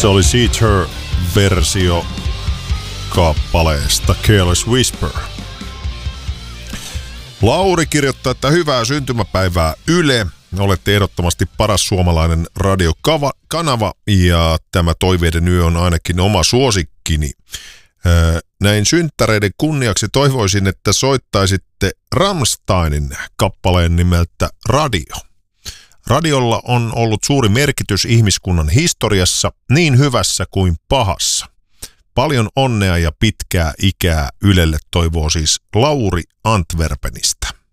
Se oli Seether-versio kappaleesta Careless Whisper. Lauri kirjoittaa, että hyvää syntymäpäivää Yle. Olette ehdottomasti paras suomalainen radiokanava ja tämä Toiveiden yö on ainakin oma suosikkini. Näin synttäreiden kunniaksi toivoisin, että soittaisitte Rammsteinin kappaleen nimeltä Radio. Radiolla on ollut suuri merkitys ihmiskunnan historiassa, niin hyvässä kuin pahassa. Paljon onnea ja pitkää ikää Ylelle toivoo siis Lauri Antwerpenistä.